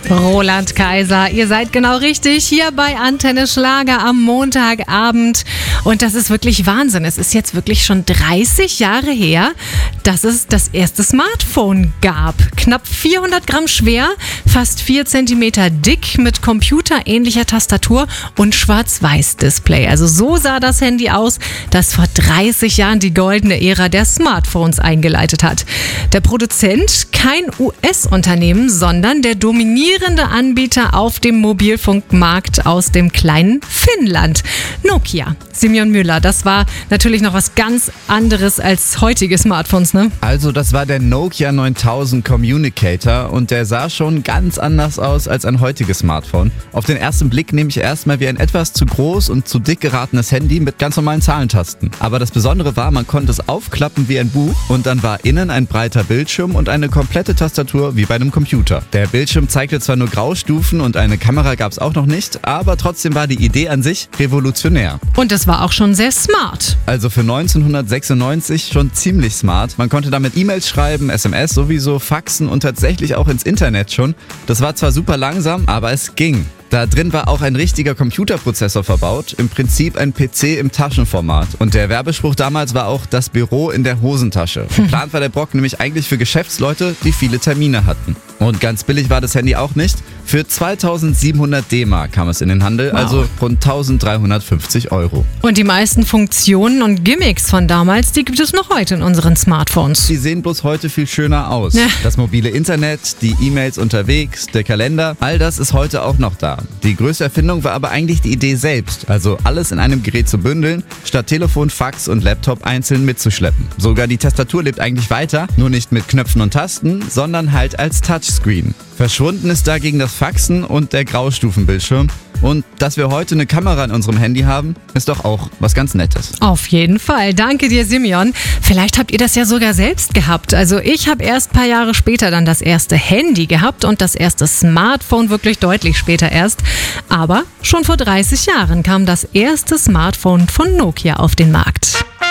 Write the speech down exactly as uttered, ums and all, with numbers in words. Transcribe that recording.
Roland Kaiser, ihr seid genau richtig hier bei Antenne Schlager am Montagabend. Und das ist wirklich Wahnsinn. Es ist jetzt wirklich schon dreißig Jahre her, dass es das erste Smartphone gab. Knapp vierhundert Gramm schwer, fast vier Zentimeter dick, mit computerähnlicher Tastatur und Schwarz-Weiß-Display. Also so sah das Handy aus, das vor dreißig Jahren die goldene Ära der Smartphones eingeleitet hat. Der Produzent, kein U S-Unternehmen, sondern der dominierende Anbieter auf dem Mobilfunkmarkt aus dem kleinen Finnland. Nokia. Simeon Müller, das war natürlich noch was ganz anderes als heutige Smartphones, ne? Also das war der Nokia neuntausend Communicator und der sah schon ganz anders aus als ein heutiges Smartphone. Auf den ersten Blick nehme ich erstmal wie ein etwas zu groß und zu dick geratenes Handy mit ganz normalen Zahlentasten. Aber das Besondere war, man konnte es aufklappen wie ein Buch und dann war innen ein breiter Bildschirm und eine komplette Tastatur wie bei einem Computer. Der Bildschirm zeigte zwar nur Graustufen und eine Kamera gab es auch noch nicht, aber trotzdem war die Idee an sich revolutionär. Und es war auch schon sehr smart. Also für neunzehnhundertsechsundneunzig schon ziemlich smart. Man konnte damit E-Mails schreiben, S M S sowieso, faxen und tatsächlich auch ins Internet schon. Das war zwar super langsam, aber es ging. Da drin war auch ein richtiger Computerprozessor verbaut, im Prinzip ein P C im Taschenformat. Und der Werbespruch damals war auch das Büro in der Hosentasche. Geplant war der Brocken nämlich eigentlich für Geschäftsleute, die viele Termine hatten. Und ganz billig war das Handy auch nicht. Für zweitausendsiebenhundert D-Mark kam es in den Handel, wow. Also rund eintausenddreihundertfünfzig Euro. Und die meisten Funktionen und Gimmicks von damals, die gibt es noch heute in unseren Smartphones. Die sehen bloß heute viel schöner aus. Ja. Das mobile Internet, die E-Mails unterwegs, der Kalender, all das ist heute auch noch da. Die größte Erfindung war aber eigentlich die Idee selbst, also alles in einem Gerät zu bündeln, statt Telefon, Fax und Laptop einzeln mitzuschleppen. Sogar die Tastatur lebt eigentlich weiter, nur nicht mit Knöpfen und Tasten, sondern halt als Touchscreen. Verschwunden ist dagegen das Faxen und der Graustufenbildschirm. Und dass wir heute eine Kamera in unserem Handy haben, ist doch auch was ganz Nettes. Auf jeden Fall. Danke dir, Simeon. Vielleicht habt ihr das ja sogar selbst gehabt. Also ich habe erst ein paar Jahre später dann das erste Handy gehabt und das erste Smartphone wirklich deutlich später erst. Aber schon vor dreißig Jahren kam das erste Smartphone von Nokia auf den Markt.